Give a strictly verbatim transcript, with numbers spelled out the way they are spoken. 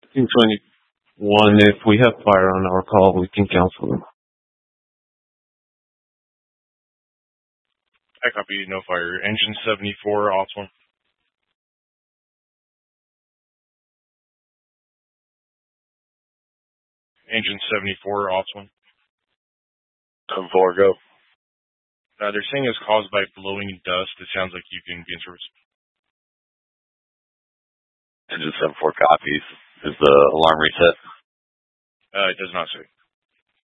fifteen twenty-one, if we have fire on our call, we can cancel them. I copy, no fire. Engine seventy-four, off one. Engine seventy-four, off one. seven four, go. Uh, they're saying it's caused by blowing dust. It sounds like you can be in service. Engine seven four copies. Is the alarm reset? Uh, it does not say.